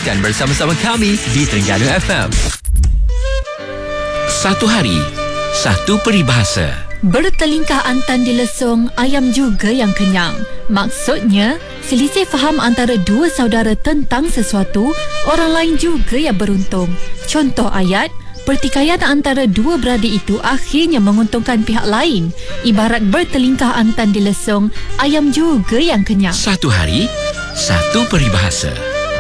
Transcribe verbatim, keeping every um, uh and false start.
teruskan bersama-sama kami di Terengganu F M. Satu hari, satu peribahasa. Bertelingkah antan di lesung, ayam juga yang kenyang. Maksudnya, selisih faham antara dua saudara tentang sesuatu, orang lain juga yang beruntung. Contoh ayat, pertikaian antara dua beradik itu akhirnya menguntungkan pihak lain. Ibarat bertelingkah antan di lesung, ayam juga yang kenyang. Satu hari, satu peribahasa.